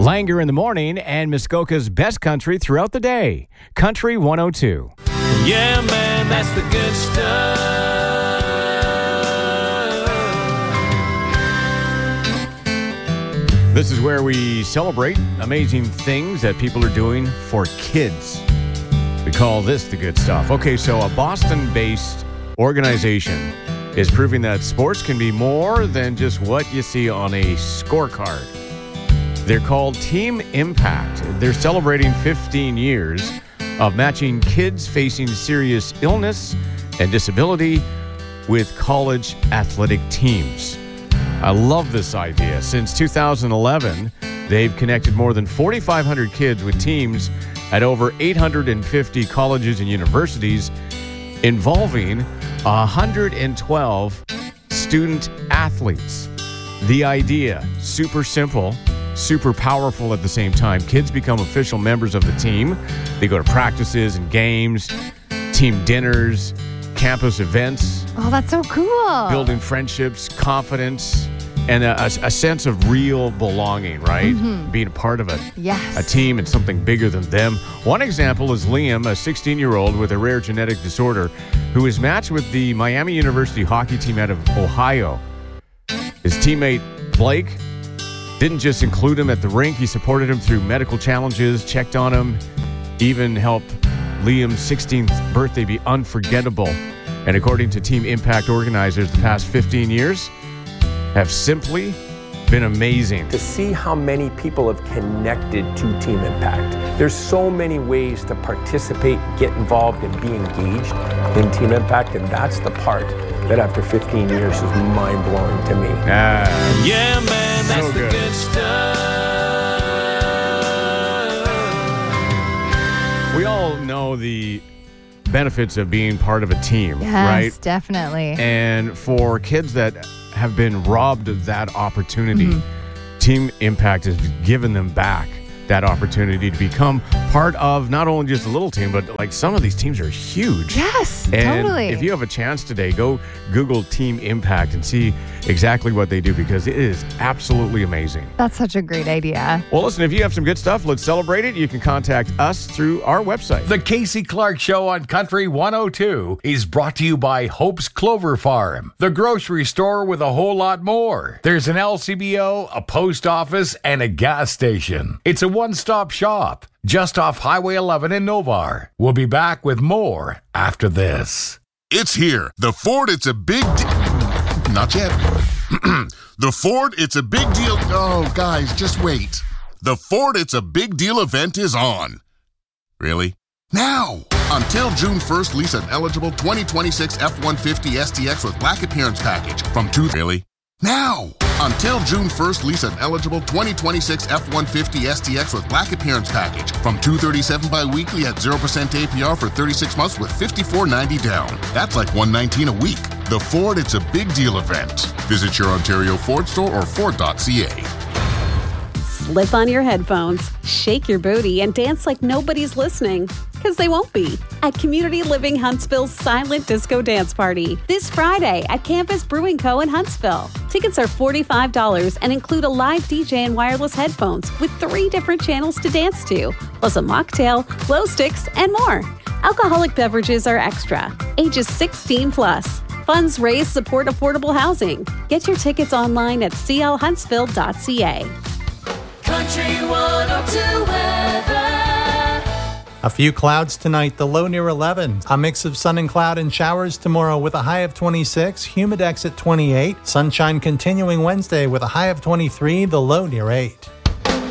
Langer in the morning and Muskoka's best country throughout the day. Country 102. Yeah, man, that's the good stuff. This is where we celebrate amazing things that people are doing for kids. We call this the good stuff. Okay, so a Boston-based organization is proving that sports can be more than just what you see on a scorecard. They're called Team Impact. They're celebrating 15 years of matching kids facing serious illness and disability with college athletic teams. I love this idea. Since 2011, they've connected more than 4,500 kids with teams at over 850 colleges and universities, involving 112 student athletes. The idea, super simple, super powerful at the same time. Kids become official members of the team. They go to practices and games, team dinners, campus events. Oh, that's so cool. Building friendships, confidence, and a sense of real belonging, right? Mm-hmm. Being a part of a team and something bigger than them. One example is Liam, a 16-year-old with a rare genetic disorder who is matched with the Miami University hockey team out of Ohio. His teammate, Blake, didn't just include him at the rink. He supported him through medical challenges, checked on him, even helped Liam's 16th birthday be unforgettable. And according to Team Impact organizers, the past 15 years have simply been amazing. To see how many people have connected to Team Impact. There's so many ways to participate, get involved, and be engaged in Team Impact, and that's the part that after 15 years is mind-blowing to me. Yeah, man, that's so the good stuff. We all know the benefits of being part of a team, Yes, right? definitely. And for kids that have been robbed of that opportunity, Team Impact has given them back that opportunity to become part of not only just a little team, but like some of these teams are huge. Yes, And totally. if you have a chance today, go Google Team Impact and see exactly what they do, because it is absolutely amazing. That's such a great idea. Well, listen, if you have some good stuff, let's celebrate it. You can contact us through our website. The Casey Clark Show on Country 102 is brought to you by Hope's Clover Farm, the grocery store with a whole lot more. There's an LCBO, a post office, and a gas station. It's a one-stop shop just off Highway 11 in Novar. We'll be back with more after this. It's here. The Ford, it's a big Not yet. The Ford, it's a big deal. Oh, guys, just wait. The Ford, it's a big deal event is on. Really? Now! Until June 1st, lease an eligible 2026 F-150 STX with black appearance package from Really? Now! Until June 1st, lease an eligible 2026 F-150 STX with black appearance package from $237 bi-weekly at 0% APR for 36 months with $54.90 down. That's like $119 a week. The Ford, it's a big deal event. Visit your Ontario Ford store or Ford.ca. Slip on your headphones, shake your booty, and dance like nobody's listening. Because they won't be. At Community Living Huntsville's Silent Disco Dance Party this Friday at Campus Brewing Co. in Huntsville. Tickets are $45 and include a live DJ and wireless headphones with 3 different channels to dance to, plus a mocktail, glow sticks, and more. Alcoholic beverages are extra. Ages 16 plus. Funds raised support affordable housing. Get your tickets online at clhuntsville.ca. Country 102 weather. A few clouds tonight, the low near 11. A mix of sun and cloud and showers tomorrow with a high of 26, humidex at 28. Sunshine continuing Wednesday with a high of 23, the low near 8.